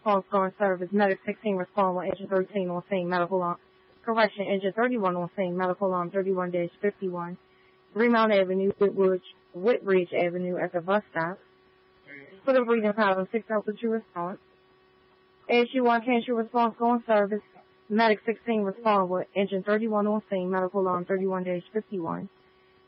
response going service. Medic 16 respond with engine 13 on scene. Medical alarm. Correction, engine 31 on scene. Medical alarm 31-51. Greenmount Avenue, Whitbridge Avenue at the bus stop. For the breathing problem, 6 Alpha True response. ASU-1 can true response going service. Medic 16 respond with engine 31 on scene. Medical alarm 31-51.